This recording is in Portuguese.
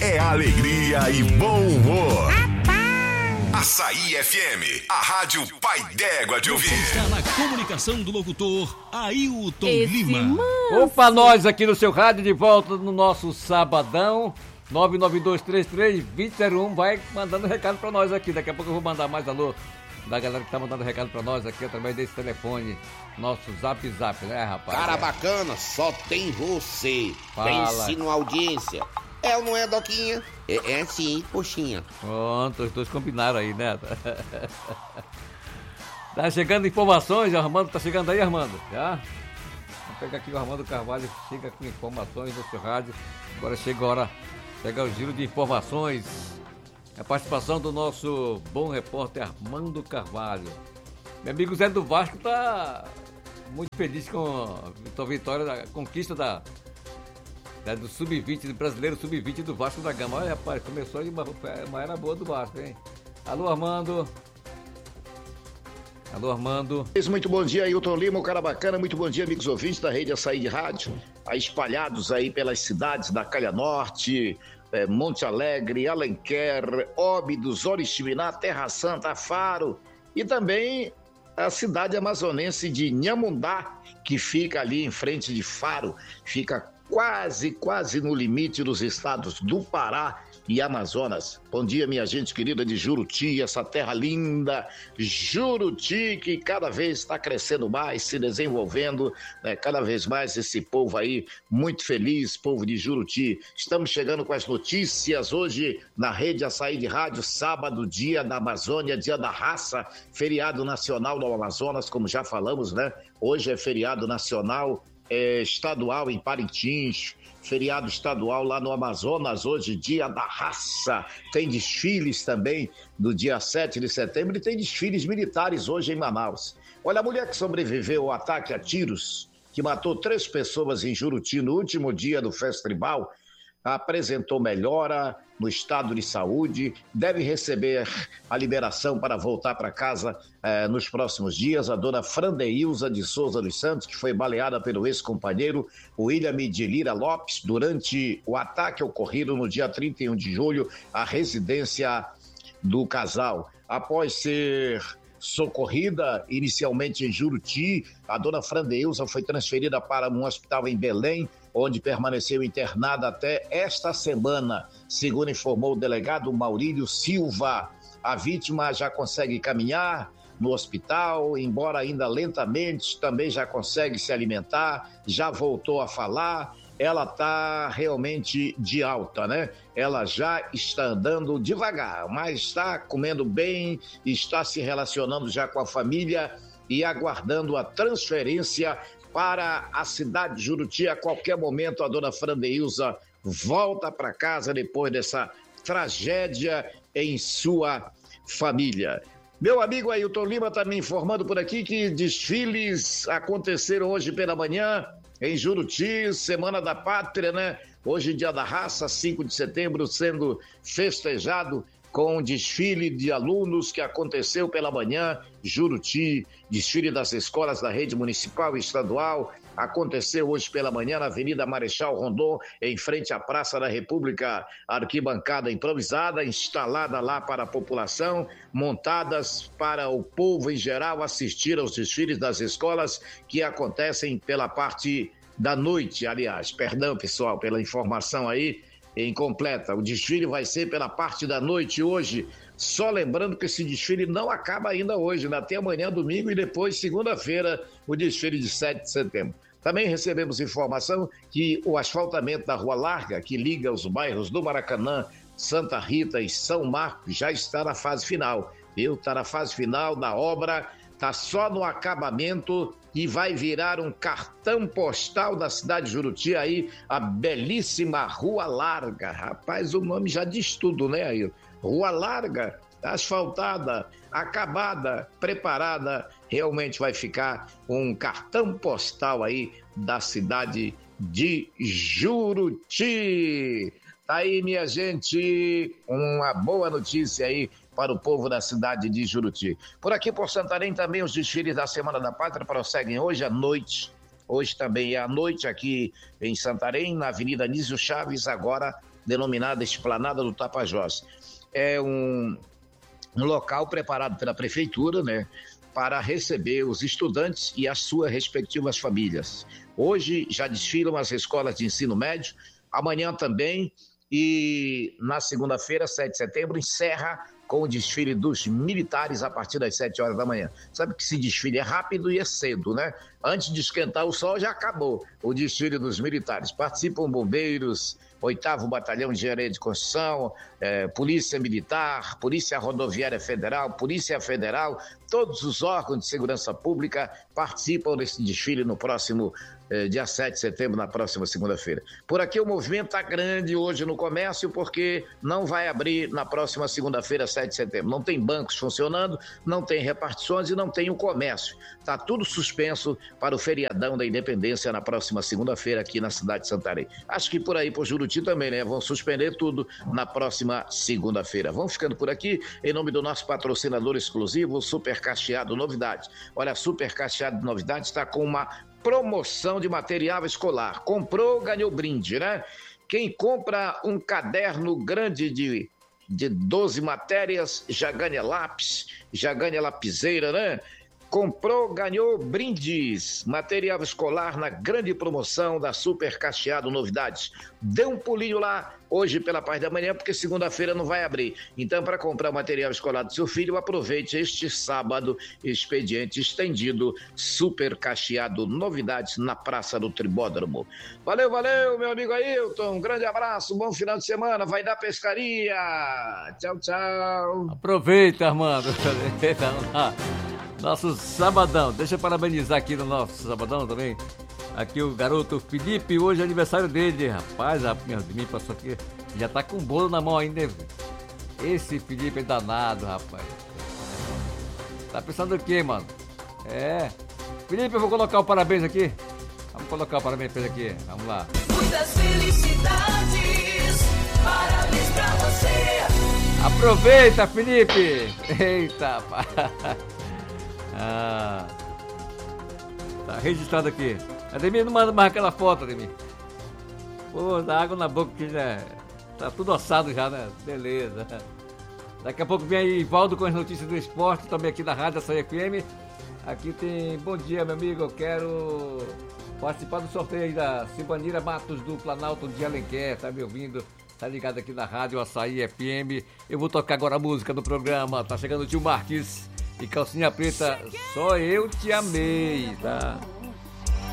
é alegria e bom humor. Açaí FM, a rádio pai d'égua de ouvir. Está na comunicação do locutor Ailton Esse Lima. Opa, nós aqui no seu rádio de volta no nosso sabadão. 99233-2001, vai mandando recado pra nós aqui. Daqui a pouco eu vou mandar mais alô da galera que tá mandando recado pra nós aqui através desse telefone, nosso zap, né, rapaz? Cara bacana, só tem você. Pense na audiência. É ou não é, Doquinha? É sim, coxinha. Pronto, os dois combinaram aí, né? Tá chegando informações, o Armando tá chegando aí, Armando? Já? Vamos pegar aqui o Armando Carvalho, chega com informações no seu rádio. Agora chega o giro de informações. A participação do nosso bom repórter Armando Carvalho. Meu amigo Zé do Vasco tá muito feliz com a vitória, da conquista do Sub-20, do brasileiro Sub-20 do Vasco da Gama. Olha, rapaz, começou aí uma era boa do Vasco, hein? Alô, Armando. Alô, Armando. Muito bom dia, Ailton Lima, o cara bacana. Muito bom dia, amigos ouvintes da Rede Açaí de Rádio. Aí espalhados aí pelas cidades da Calha Norte, Monte Alegre, Alenquer, Óbidos, Oriximiná, Terra Santa, Faro e também a cidade amazonense de Nhamundá, que fica ali em frente de Faro, fica quase no limite dos estados do Pará e Amazonas. Bom dia, minha gente querida de Juruti, essa terra linda, Juruti, que cada vez está crescendo mais, se desenvolvendo, né? Cada vez mais esse povo aí, muito feliz, povo de Juruti. Estamos chegando com as notícias hoje na Rede Açaí de Rádio, sábado, dia da Amazônia, dia da raça, feriado nacional no Amazonas, como já falamos, né? Hoje é feriado nacional estadual em Parintins, feriado estadual lá no Amazonas, hoje dia da raça, tem desfiles também no dia 7 de setembro e tem desfiles militares hoje em Manaus. Olha, a mulher que sobreviveu ao ataque a tiros, que matou 3 pessoas em Juruti no último dia do festival, apresentou melhora no estado de saúde, deve receber a liberação para voltar para casa nos próximos dias. A dona Frandeilza de Souza dos Santos, que foi baleada pelo ex-companheiro William de Lira Lopes durante o ataque ocorrido no dia 31 de julho à residência do casal. Após ser socorrida inicialmente em Juruti, a dona Frandeilza foi transferida para um hospital em Belém, onde permaneceu internada até esta semana, segundo informou o delegado Maurílio Silva. A vítima já consegue caminhar no hospital, embora ainda lentamente, também já consegue se alimentar, já voltou a falar. Ela está realmente de alta, né? Ela já está andando devagar, mas está comendo bem, está se relacionando já com a família e aguardando a transferência para a cidade de Juruti. A qualquer momento a dona Frandeilza volta para casa depois dessa tragédia em sua família. Meu amigo Ailton Lima está me informando por aqui que desfiles aconteceram hoje pela manhã em Juruti, Semana da Pátria, né? Hoje, dia da raça, 5 de setembro, sendo festejado com um desfile de alunos que aconteceu pela manhã, Juruti, desfile das escolas da rede municipal e estadual, aconteceu hoje pela manhã na Avenida Marechal Rondon, em frente à Praça da República, arquibancada improvisada, instalada lá para a população, montadas para o povo em geral assistir aos desfiles das escolas que acontecem pela parte da noite, aliás, perdão pessoal, pela informação aí, incompleta. O desfile vai ser pela parte da noite hoje, só lembrando que esse desfile não acaba ainda hoje, ainda tem amanhã, domingo e depois, segunda-feira, o desfile de 7 de setembro. Também recebemos informação que o asfaltamento da Rua Larga, que liga os bairros do Maracanã, Santa Rita e São Marcos, já está na fase final, viu? Está na fase final da obra, está só no acabamento e vai virar um cartão postal da cidade de Juruti aí, a belíssima Rua Larga. Rapaz, o nome já diz tudo, né, aí? Rua Larga, asfaltada, acabada, preparada, realmente vai ficar um cartão postal aí da cidade de Juruti. Tá aí, minha gente, uma boa notícia aí para o povo da cidade de Juruti. Por aqui, por Santarém, também os desfiles da Semana da Pátria prosseguem hoje à noite. Hoje também é à noite aqui em Santarém, na Avenida Nísio Chaves, agora denominada Esplanada do Tapajós. É um local preparado pela prefeitura, né, para receber os estudantes e as suas respectivas famílias. Hoje já desfilam as escolas de ensino médio, amanhã também, e na segunda-feira, 7 de setembro, encerra com o desfile dos militares a partir das 7 horas da manhã. Sabe que esse desfile é rápido e é cedo, né? Antes de esquentar o sol já acabou o desfile dos militares. Participam bombeiros, 8º Batalhão de Engenharia de Construção, Polícia Militar, Polícia Rodoviária Federal, Polícia Federal, todos os órgãos de segurança pública participam desse desfile no próximo dia 7 de setembro, na próxima segunda-feira. Por aqui o movimento está grande hoje no comércio, porque não vai abrir na próxima segunda-feira, 7 de setembro. Não tem bancos funcionando, não tem repartições e não tem o comércio. Está tudo suspenso para o feriadão da Independência na próxima segunda-feira aqui na cidade de Santarém. Acho que por aí, por Juruti também, né? Vão suspender tudo na próxima segunda-feira. Vamos ficando por aqui, em nome do nosso patrocinador exclusivo, Super Cacheado Novidades. Olha, Super Cacheado Novidades está com uma promoção de material escolar. Comprou, ganhou brinde, né? Quem compra um caderno grande de 12 matérias, já ganha lápis, já ganha lapiseira, né? Comprou, ganhou brindes. Material escolar na grande promoção da Super Cacheado Novidades. Dê um pulinho lá hoje pela parte da manhã, porque segunda-feira não vai abrir. Então, para comprar o material escolar do seu filho, aproveite este sábado, expediente estendido, Super Cacheado Novidades na Praça do Tribódromo. Valeu, valeu, meu amigo Ailton. Um grande abraço, bom final de semana. Vai dar pescaria. Tchau, tchau. Aproveita, Armando. Nosso sabadão, deixa eu parabenizar aqui no nosso sabadão também. Aqui o garoto Felipe, hoje é aniversário dele, rapaz. Me passou aqui, já tá com bolo na mão ainda. Esse Felipe é danado, rapaz. Tá pensando o quê, mano? Felipe, eu vou colocar o parabéns aqui. Vamos colocar o parabéns pra ele aqui, vamos lá. Muitas felicidades, parabéns pra você. Aproveita, Felipe. Eita, rapaz. Tá registrado aqui. Ademir, não manda mais aquela foto, Ademir. Pô, dá água na boca que já tá tudo assado já, né? Beleza. Daqui a pouco vem aí Valdo com as notícias do esporte, também aqui da Rádio Açaí FM. Aqui tem, bom dia, meu amigo, eu quero participar do sorteio aí da Silvanira Matos do Planalto de Alenquer, tá me ouvindo? Tá ligado aqui na Rádio Açaí FM. Eu vou tocar agora a música do programa, tá chegando o Tio Marques. E Calcinha Preta, só eu te amei, tá?